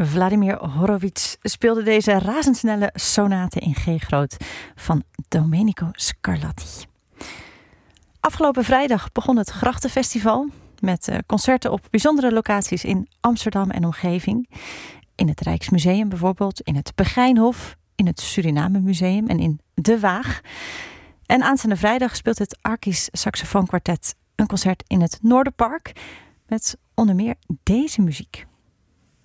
Vladimir Horowitz speelde deze razendsnelle sonate in G-groot van Domenico Scarlatti. Afgelopen vrijdag begon het Grachtenfestival met concerten op bijzondere locaties in Amsterdam en omgeving. In het Rijksmuseum bijvoorbeeld, in het Begijnhof, in het Suriname Museum en in De Waag. En aanstaande vrijdag speelt het Arkisch Saxofoonkwartet een concert in het Noorderpark met onder meer deze muziek.